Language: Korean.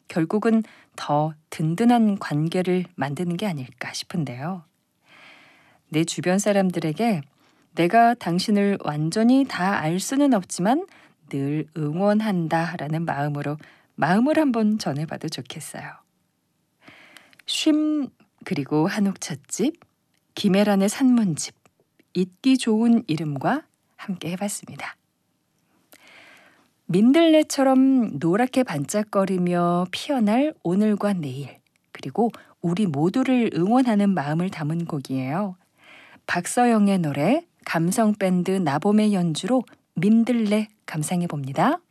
결국은 더 든든한 관계를 만드는 게 아닐까 싶은데요. 내 주변 사람들에게 내가 당신을 완전히 다 알 수는 없지만 늘 응원한다라는 마음을 한번 전해봐도 좋겠어요. 쉼 그리고 한옥 찻집, 김애란의 산문집, 잊기 좋은 이름과 함께 해봤습니다. 민들레처럼 노랗게 반짝거리며 피어날 오늘과 내일, 그리고 우리 모두를 응원하는 마음을 담은 곡이에요. 박서영의 노래, 감성밴드 나봄의 연주로 민들레 감상해봅니다.